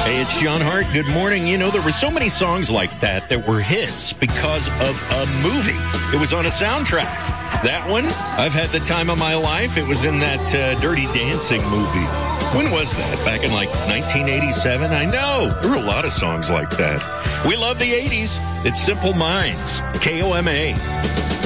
Hey, it's John Hart. Good morning. You know, there were so many songs like that were hits because of a movie. It was on a soundtrack. That one, I've had the time of my life. It was in that Dirty Dancing movie. When was that? Back in like 1987? I know. There were a lot of songs like that. We love the 80s. It's Simple Minds. KOMA.